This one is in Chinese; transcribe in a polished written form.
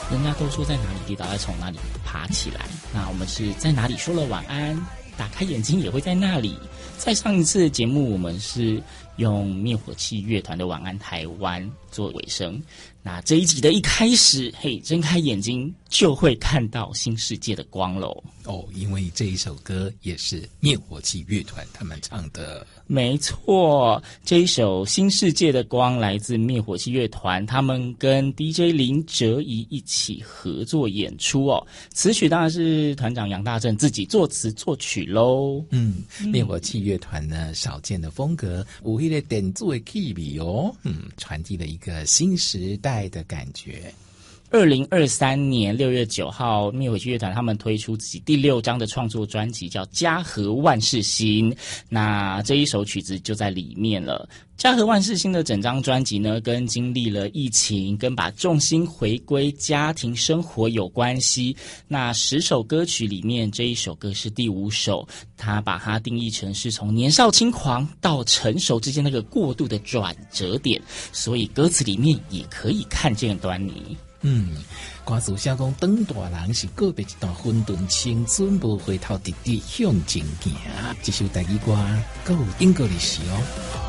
人家都说在哪里跌倒，要从哪里爬起来。那我们是在哪里说了晚安，打开眼睛也会在那里。在上一次的节目，我们是用灭火器乐团的《晚安台湾》做尾声。那这一集的一开始，嘿，睁开眼睛就会看到新世界的光喽。 哦，因为这一首歌也是灭火器乐团他们唱的。 没错，这一首《新世界的光》来自灭火器乐团，他们跟 DJ 林哲仪一起合作演出哦。词曲当然是团长杨大正自己作词作曲喽。 灭火器乐团呢，少见的风格，有那个电子的气味哦，传递了一个新时代的感觉。 2023年6月9号，灭火器乐团他们推出自己第6张的创作专辑，叫《家和万事兴》。那这一首曲子就在里面了。《家和万事兴》的整张专辑呢，跟经历了疫情，跟把重心回归家庭生活有关系。那10首歌曲里面，这一首歌是第5首，他把它定义成是从年少轻狂到成熟之间那个过渡的转折点，所以歌词里面也可以看见端倪。 歌词写讲，长大人是告别一段混沌青春，无回头直直向前行。这首台语歌，还有英国历史哦。